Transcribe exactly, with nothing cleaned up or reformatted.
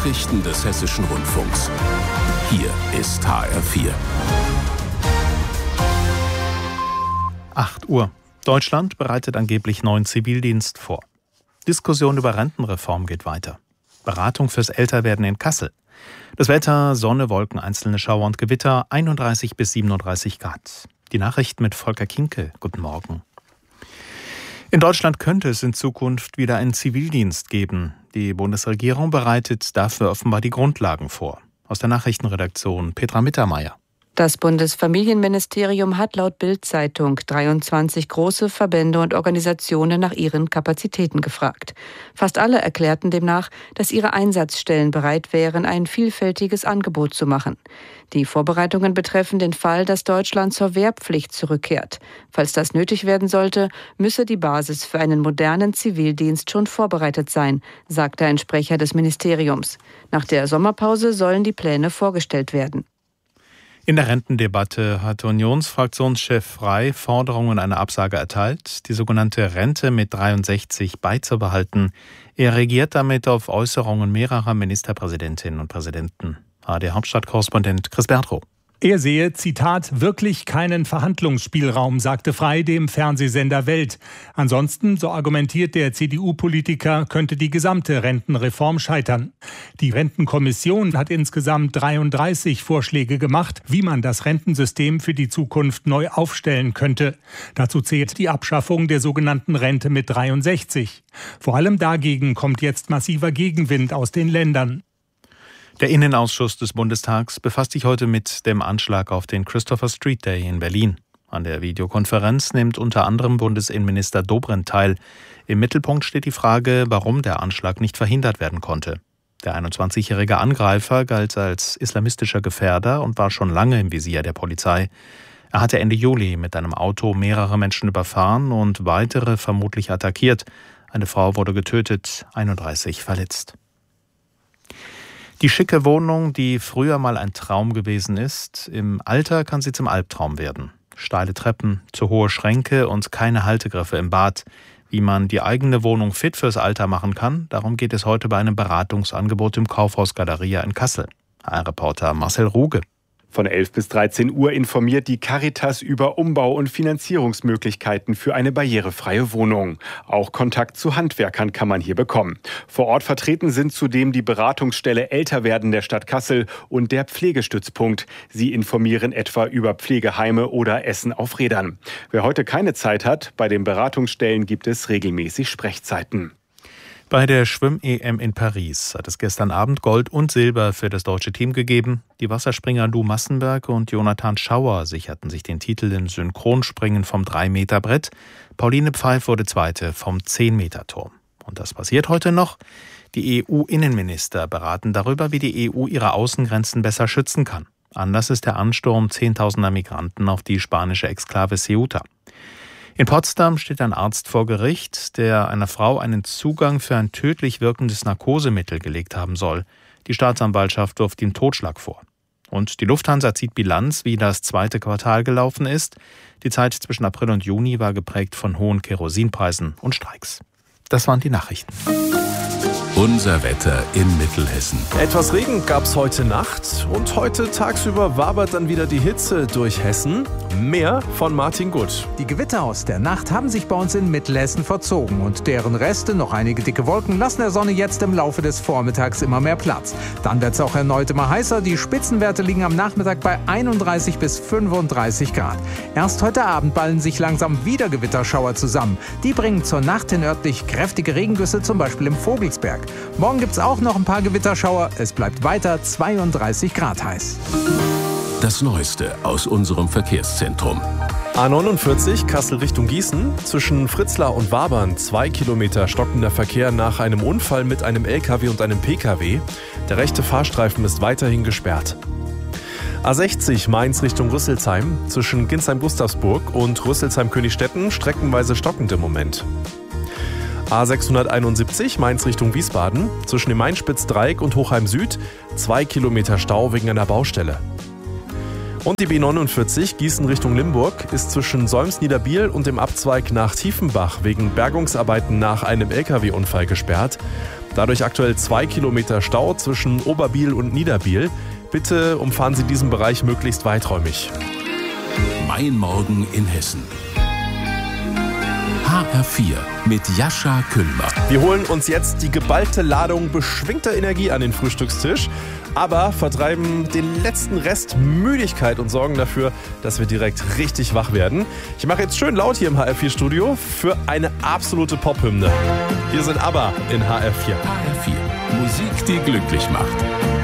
Nachrichten des Hessischen Rundfunks. Hier ist H R vier. acht Uhr. Deutschland bereitet angeblich neuen Zivildienst vor. Diskussion über Rentenreform geht weiter. Beratung fürs Älterwerden in Kassel. Das Wetter, Sonne, Wolken, einzelne Schauer und Gewitter, einunddreißig bis siebenunddreißig Grad. Die Nachrichten mit Volker Kinke. Guten Morgen. In Deutschland könnte es in Zukunft wieder einen Zivildienst geben. Die Bundesregierung bereitet dafür offenbar die Grundlagen vor. Aus der Nachrichtenredaktion Petra Mittermeier. Das Bundesfamilienministerium hat laut Bild-Zeitung dreiundzwanzig große Verbände und Organisationen nach ihren Kapazitäten gefragt. Fast alle erklärten demnach, dass ihre Einsatzstellen bereit wären, ein vielfältiges Angebot zu machen. Die Vorbereitungen betreffen den Fall, dass Deutschland zur Wehrpflicht zurückkehrt. Falls das nötig werden sollte, müsse die Basis für einen modernen Zivildienst schon vorbereitet sein, sagte ein Sprecher des Ministeriums. Nach der Sommerpause sollen die Pläne vorgestellt werden. In der Rentendebatte hat Unionsfraktionschef Frey Forderungen einer Absage erteilt, die sogenannte Rente mit dreiundsechzig beizubehalten. Er reagiert damit auf Äußerungen mehrerer Ministerpräsidentinnen und Präsidenten. A R D-Hauptstadtkorrespondent Chris Bertrow. Er sehe, Zitat, wirklich keinen Verhandlungsspielraum, sagte Frey dem Fernsehsender Welt. Ansonsten, so argumentiert der C D U-Politiker, könnte die gesamte Rentenreform scheitern. Die Rentenkommission hat insgesamt dreiunddreißig Vorschläge gemacht, wie man das Rentensystem für die Zukunft neu aufstellen könnte. Dazu zählt die Abschaffung der sogenannten Rente mit dreiundsechzig. Vor allem dagegen kommt jetzt massiver Gegenwind aus den Ländern. Der Innenausschuss des Bundestags befasst sich heute mit dem Anschlag auf den Christopher Street Day in Berlin. An der Videokonferenz nimmt unter anderem Bundesinnenminister Dobrindt teil. Im Mittelpunkt steht die Frage, warum der Anschlag nicht verhindert werden konnte. Der einundzwanzigjährige Angreifer galt als islamistischer Gefährder und war schon lange im Visier der Polizei. Er hatte Ende Juli mit einem Auto mehrere Menschen überfahren und weitere vermutlich attackiert. Eine Frau wurde getötet, einunddreißig verletzt. Die schicke Wohnung, die früher mal ein Traum gewesen ist, im Alter kann sie zum Albtraum werden. Steile Treppen, zu hohe Schränke und keine Haltegriffe im Bad. Wie man die eigene Wohnung fit fürs Alter machen kann, darum geht es heute bei einem Beratungsangebot im Kaufhaus Galeria in Kassel. H R-Reporter Marcel Ruge. Von elf bis dreizehn Uhr informiert die Caritas über Umbau- und Finanzierungsmöglichkeiten für eine barrierefreie Wohnung. Auch Kontakt zu Handwerkern kann man hier bekommen. Vor Ort vertreten sind zudem die Beratungsstelle Älterwerden der Stadt Kassel und der Pflegestützpunkt. Sie informieren etwa über Pflegeheime oder Essen auf Rädern. Wer heute keine Zeit hat, bei den Beratungsstellen gibt es regelmäßig Sprechzeiten. Bei der Schwimm-E M in Paris hat es gestern Abend Gold und Silber für das deutsche Team gegeben. Die Wasserspringer Lou Massenberg und Jonathan Schauer sicherten sich den Titel im Synchronspringen vom drei Meter Brett. Pauline Pfeif wurde Zweite vom zehn Meter Turm. Und das passiert heute noch. Die E U-Innenminister beraten darüber, wie die E U ihre Außengrenzen besser schützen kann. Anlass ist der Ansturm zehntausender Migranten auf die spanische Exklave Ceuta. In Potsdam steht ein Arzt vor Gericht, der einer Frau einen Zugang für ein tödlich wirkendes Narkosemittel gelegt haben soll. Die Staatsanwaltschaft wirft ihm Totschlag vor. Und die Lufthansa zieht Bilanz, wie das zweite Quartal gelaufen ist. Die Zeit zwischen April und Juni war geprägt von hohen Kerosinpreisen und Streiks. Das waren die Nachrichten. Unser Wetter in Mittelhessen. Etwas Regen gab es heute Nacht und heute tagsüber wabert dann wieder die Hitze durch Hessen. Mehr von Martin Gutt. Die Gewitter aus der Nacht haben sich bei uns in Mittelhessen verzogen und deren Reste, noch einige dicke Wolken, lassen der Sonne jetzt im Laufe des Vormittags immer mehr Platz. Dann wird es auch erneut immer heißer. Die Spitzenwerte liegen am Nachmittag bei einunddreißig bis fünfunddreißig Grad. Erst heute Abend ballen sich langsam wieder Gewitterschauer zusammen. Die bringen zur Nacht hin örtlich kräftige Regengüsse, zum Beispiel im Vogelsberg. Morgen gibt es auch noch ein paar Gewitterschauer. Es bleibt weiter zweiunddreißig Grad heiß. Das Neueste aus unserem Verkehrszentrum. A neunundvierzig Kassel Richtung Gießen. Zwischen Fritzlar und Wabern zwei Kilometer stockender Verkehr nach einem Unfall mit einem L K W und einem P K W. Der rechte Fahrstreifen ist weiterhin gesperrt. A sechzig Mainz Richtung Rüsselsheim. Zwischen Ginsheim-Gustavsburg und Rüsselsheim-Königstetten streckenweise stockend im Moment. A sechshunderteinundsiebzig Mainz Richtung Wiesbaden. Zwischen dem Mainspitz-Dreieck und Hochheim Süd zwei Kilometer Stau wegen einer Baustelle. Und die B neunundvierzig Gießen Richtung Limburg ist zwischen Solms-Niederbiel und dem Abzweig nach Tiefenbach wegen Bergungsarbeiten nach einem L K W-Unfall gesperrt. Dadurch aktuell zwei Kilometer Stau zwischen Oberbiel und Niederbiel. Bitte umfahren Sie diesen Bereich möglichst weiträumig. Mein Morgen in Hessen. H R vier mit Jascha Küllmer. Wir holen uns jetzt die geballte Ladung beschwingter Energie an den Frühstückstisch, aber vertreiben den letzten Rest Müdigkeit und sorgen dafür, dass wir direkt richtig wach werden. Ich mache jetzt schön laut hier im H R vier Studio für eine absolute Pop-Hymne. Hier sind ABBA in H R vier. H R vier. Musik, die glücklich macht.